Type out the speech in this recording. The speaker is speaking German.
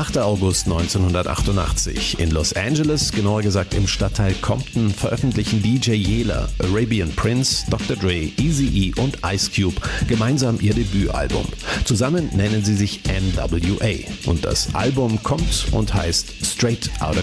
8. August 1988. In Los Angeles, genauer gesagt im Stadtteil Compton, veröffentlichen DJ Yela, Arabian Prince, Dr. Dre, Eazy-E und Ice Cube gemeinsam ihr Debütalbum. Zusammen nennen sie sich NWA und das Album kommt und heißt Straight Outta